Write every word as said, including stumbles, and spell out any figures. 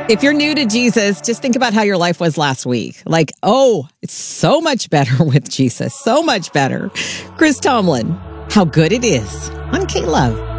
If you're new to Jesus, just think about how your life was last week. Like, oh, it's so much better with Jesus. So much better. Chris Tomlin, How Good It Is on K-Love.